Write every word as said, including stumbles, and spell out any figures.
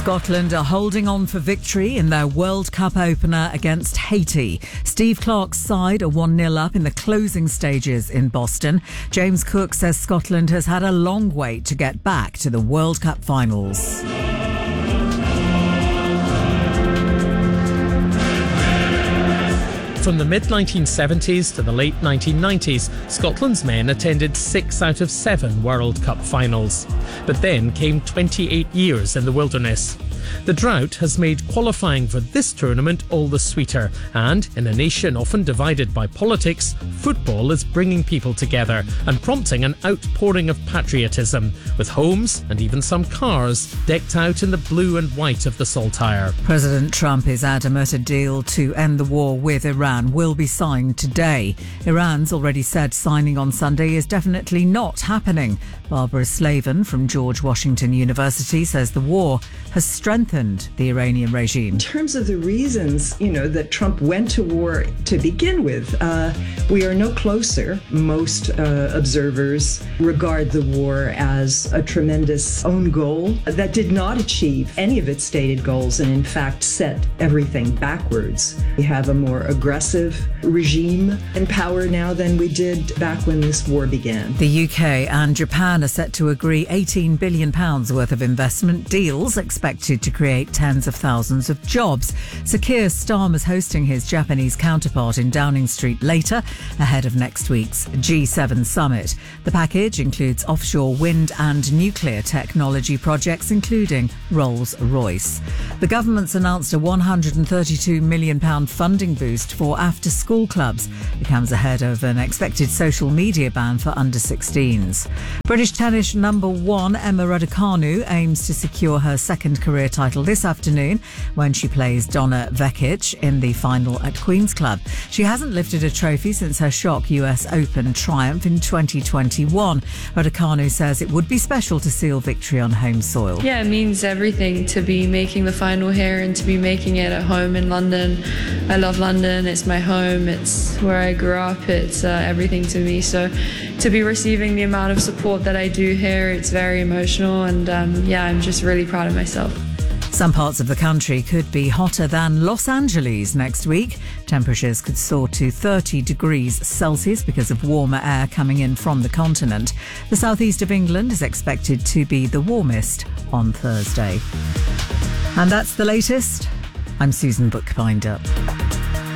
Scotland are holding on for victory in their World Cup opener against Haiti. Steve Clarke's side are one nil up in the closing stages in Boston. James Cook says Scotland has had a long wait to get back to the World Cup finals. From the mid nineteen seventies to the late nineteen nineties, Scotland's men attended six out of seven World Cup finals. But then came twenty-eight years in the wilderness. The drought has made qualifying for this tournament all the sweeter, and in a nation often divided by politics, football is bringing people together and prompting an outpouring of patriotism, with homes and even some cars decked out in the blue and white of the Saltire. President Trump is adamant a deal to end the war with Iran will be signed today. Iran's already said signing on Sunday is definitely not happening. Barbara Slavin from George Washington University says the war has strengthened the Iranian regime. In terms of the reasons, you know, that Trump went to war to begin with, uh, we are no closer. Most uh, observers regard the war as a tremendous own goal that did not achieve any of its stated goals and in fact set everything backwards. We have a more aggressive regime in power now than we did back when this war began. The U K and Japan are set to agree eighteen billion pounds worth of investment deals expected to create tens of thousands of jobs. Sir Keir Starmer's hosting his Japanese counterpart in Downing Street later, ahead of next week's G seven summit. The package includes offshore wind and nuclear technology projects, including Rolls-Royce. The government's announced a one hundred thirty-two million pounds funding boost for after-school clubs. It comes ahead of an expected social media ban for under sixteens. British tennis number one Emma Raducanu aims to secure her second career title this afternoon when she plays Donna Vekic in the final at Queen's Club. She hasn't lifted a trophy since her shock U S Open triumph in twenty twenty-one. Raducanu says it would be special to seal victory on home soil. Yeah, it means everything to be making the final here and to be making it at home in London. I love London. It's my home. It's where I grew up. It's uh, everything to me. So to be receiving the amount of support that I do here, it's very emotional, and um, yeah, I'm just really proud of myself. Some parts of the country could be hotter than Los Angeles next week. Temperatures could soar to thirty degrees Celsius because of warmer air coming in from the continent. The southeast of England is expected to be the warmest on Thursday. And that's the latest. I'm Susan Bookbinder.